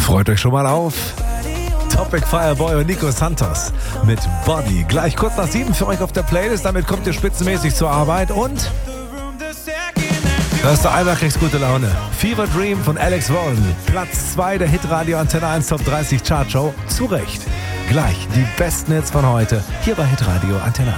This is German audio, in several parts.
Freut euch schon mal auf. Topic Fireboy und Nico Santos mit Body. Gleich kurz nach 7 für euch auf der Playlist. Damit kommt ihr spitzenmäßig zur Arbeit und hörst du einmal, kriegst gute Laune. Fever Dream von Alex Warren. Platz 2 der Hitradio Antenne 1 Top 30 Chartshow. Zu Recht. Gleich die besten Hits von heute hier bei Hitradio Antenne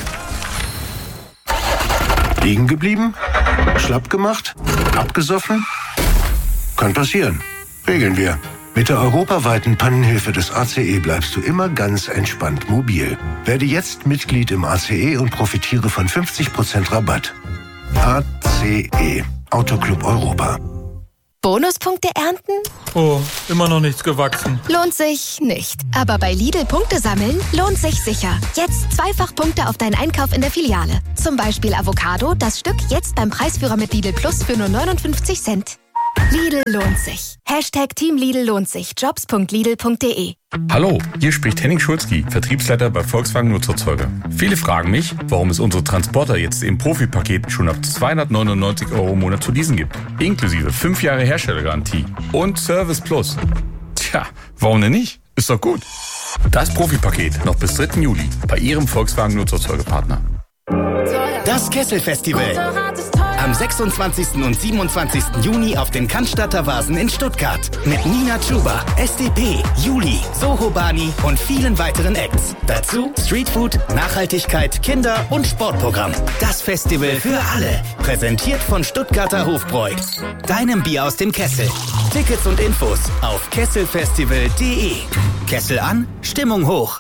1. Liegen geblieben? Schlapp gemacht? Abgesoffen? Kann passieren. Regeln wir. Mit der europaweiten Pannenhilfe des ACE bleibst du immer ganz entspannt mobil. Werde jetzt Mitglied im ACE und profitiere von 50% Rabatt. ACE. Autoclub Europa. Bonuspunkte ernten? Oh, immer noch nichts gewachsen. Lohnt sich nicht. Aber bei Lidl Punkte sammeln lohnt sich sicher. Jetzt zweifach Punkte auf deinen Einkauf in der Filiale. Zum Beispiel Avocado, das Stück jetzt beim Preisführer mit Lidl Plus für nur 59 Cent. Lidl lohnt sich. Team Lidl lohnt sich. Jobs.lidl.de. Hallo, hier spricht Henning Schulzki, Vertriebsleiter bei Volkswagen Nutzerzeuger. Viele fragen mich, warum es unsere Transporter jetzt im Profi-Paket schon ab 299 € im Monat zu leasen gibt. Inklusive 5 Jahre Herstellergarantie und Service Plus. Tja, warum denn nicht? Ist doch gut. Das Profi-Paket noch bis 3. Juli bei Ihrem Volkswagen Nutzerzeugerpartner. Das Kessel-Festival. Am 26. und 27. Juni auf den Cannstatter Vasen in Stuttgart. Mit Nina Chuba, SDP, Juli, Soho Bani und vielen weiteren Acts. Dazu Streetfood, Nachhaltigkeit, Kinder- und Sportprogramm. Das Festival für alle. Präsentiert von Stuttgarter Hofbräu. Deinem Bier aus dem Kessel. Tickets und Infos auf kesselfestival.de. Kessel an, Stimmung hoch.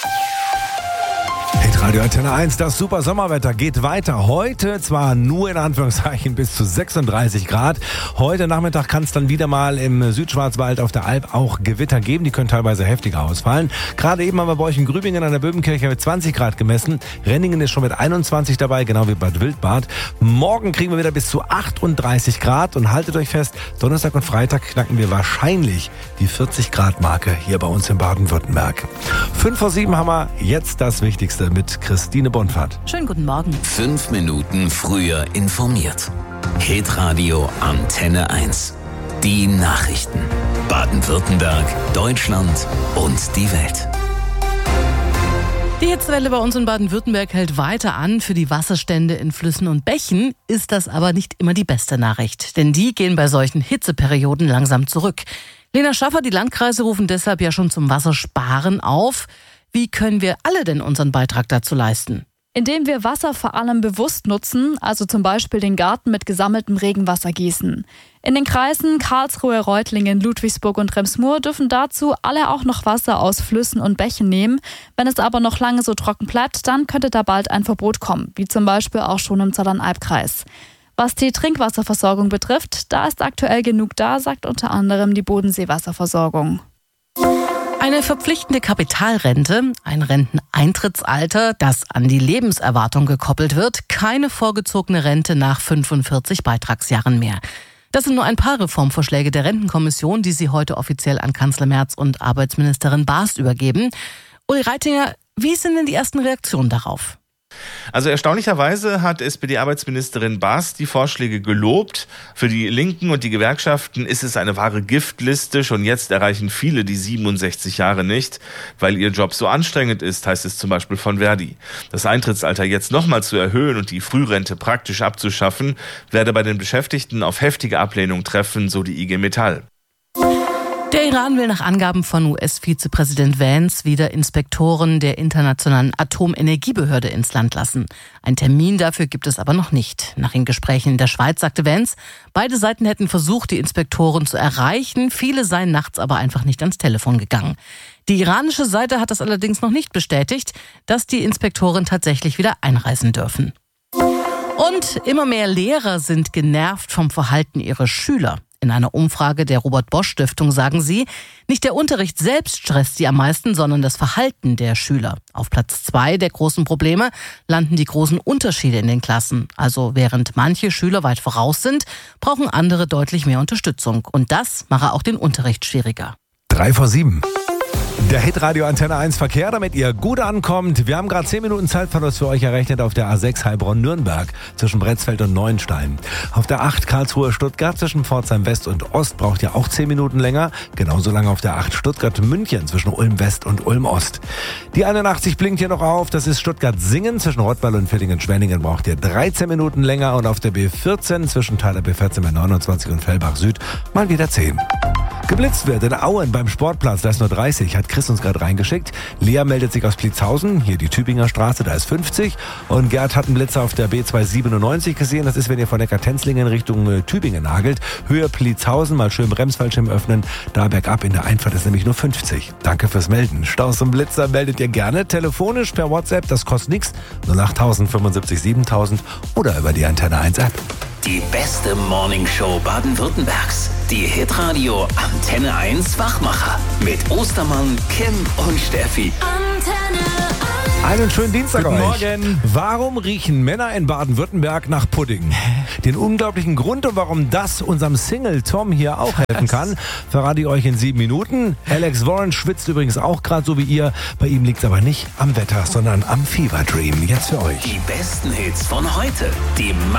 Radio Antenne 1, das super Sommerwetter geht weiter. Heute zwar nur in Anführungszeichen bis zu 36 Grad. Heute Nachmittag kann es dann wieder mal im Südschwarzwald auf der Alp auch Gewitter geben. Die können teilweise heftiger ausfallen. Gerade eben haben wir bei euch in Grübingen an der Böbenkirche mit 20 Grad gemessen. Renningen ist schon mit 21 dabei, genau wie Bad Wildbad. Morgen kriegen wir wieder bis zu 38 Grad. Und haltet euch fest, Donnerstag und Freitag knacken wir wahrscheinlich die 40 Grad Marke hier bei uns in Baden-Württemberg. 5 vor 7 haben wir jetzt das Wichtigste mit Christine Bonfahrt. Schönen guten Morgen. 5 Minuten früher informiert. Hitradio Antenne 1. Die Nachrichten. Baden-Württemberg, Deutschland und die Welt. Die Hitzewelle bei uns in Baden-Württemberg hält weiter an. Für die Wasserstände in Flüssen und Bächen ist das aber nicht immer die beste Nachricht. Denn die gehen bei solchen Hitzeperioden langsam zurück. Lena Schaffer, die Landkreise rufen deshalb ja schon zum Wassersparen auf. Wie können wir alle denn unseren Beitrag dazu leisten? Indem wir Wasser vor allem bewusst nutzen, also zum Beispiel den Garten mit gesammeltem Regenwasser gießen. In den Kreisen Karlsruhe, Reutlingen, Ludwigsburg und Rems-Murr dürfen dazu alle auch noch Wasser aus Flüssen und Bächen nehmen. Wenn es aber noch lange so trocken bleibt, dann könnte da bald ein Verbot kommen, wie zum Beispiel auch schon im Zollernalbkreis. Was die Trinkwasserversorgung betrifft, da ist aktuell genug da, sagt unter anderem die Bodenseewasserversorgung. Eine verpflichtende Kapitalrente, ein Renteneintrittsalter, das an die Lebenserwartung gekoppelt wird, keine vorgezogene Rente nach 45 Beitragsjahren mehr. Das sind nur ein paar Reformvorschläge der Rentenkommission, die sie heute offiziell an Kanzler Merz und Arbeitsministerin Baas übergeben. Uli Reitinger, wie sind denn die ersten Reaktionen darauf? Also erstaunlicherweise hat SPD-Arbeitsministerin Baas die Vorschläge gelobt. Für die Linken und die Gewerkschaften ist es eine wahre Giftliste. Schon jetzt erreichen viele die 67 Jahre nicht, weil ihr Job so anstrengend ist, heißt es zum Beispiel von Verdi. Das Eintrittsalter jetzt nochmal zu erhöhen und die Frührente praktisch abzuschaffen, werde bei den Beschäftigten auf heftige Ablehnung treffen, so die IG Metall. Der Iran will nach Angaben von US-Vizepräsident Vance wieder Inspektoren der Internationalen Atomenergiebehörde ins Land lassen. Einen Termin dafür gibt es aber noch nicht. Nach den Gesprächen in der Schweiz sagte Vance, beide Seiten hätten versucht, die Inspektoren zu erreichen. Viele seien nachts aber einfach nicht ans Telefon gegangen. Die iranische Seite hat das allerdings noch nicht bestätigt, dass die Inspektoren tatsächlich wieder einreisen dürfen. Und immer mehr Lehrer sind genervt vom Verhalten ihrer Schüler. In einer Umfrage der Robert-Bosch-Stiftung sagen sie, nicht der Unterricht selbst stresst sie am meisten, sondern das Verhalten der Schüler. Auf Platz 2 der großen Probleme landen die großen Unterschiede in den Klassen. Also während manche Schüler weit voraus sind, brauchen andere deutlich mehr Unterstützung. Und das mache auch den Unterricht schwieriger. 3 vor 7. Der Hitradio Antenne 1 Verkehr, damit ihr gut ankommt. Wir haben gerade 10 Minuten Zeitverlust für euch errechnet auf der A6 Heilbronn-Nürnberg zwischen Bretzfeld und Neuenstein. Auf der 8 Karlsruhe-Stuttgart zwischen Pforzheim West und Ost braucht ihr auch 10 Minuten länger. Genauso lange auf der 8 Stuttgart-München zwischen Ulm West und Ulm Ost. Die 81 blinkt hier noch auf. Das ist Stuttgart-Singen zwischen Rottweil und Villingen-Schwenningen braucht ihr 13 Minuten länger. Und auf der B14 zwischen Teiler B14 bei 29 und Fellbach Süd mal wieder 10. Geblitzt wird in Auen beim Sportplatz, da ist nur 30, hat Chris uns gerade reingeschickt. Lea meldet sich aus Pliezhausen, hier die Tübinger Straße, da ist 50. Und Gerd hat einen Blitzer auf der B297 gesehen, das ist, wenn ihr von Neckar-Tenzlingen Richtung Tübingen nagelt. Höhe Pliezhausen, mal schön Bremsfallschirm öffnen, da bergab in der Einfahrt ist nämlich nur 50. Danke fürs Melden. Staus und Blitzer meldet ihr gerne, telefonisch per WhatsApp, das kostet nichts, 08000 75 7000 oder über die Antenne 1 App. Die beste Morningshow Baden-Württembergs. Die Hitradio Antenne 1 Wachmacher. Mit Ostermann, Kim und Steffi. Antenne 1. Einen schönen Dienstag Guten euch. Morgen. Warum riechen Männer in Baden-Württemberg nach Pudding? Den unglaublichen Grund und warum das unserem Single Tom hier auch helfen kann, verrate ich euch in 7 Minuten. Alex Warren schwitzt übrigens auch gerade so wie ihr. Bei ihm liegt es aber nicht am Wetter, sondern am Fever Dream. Jetzt für euch. Die besten Hits von heute. Die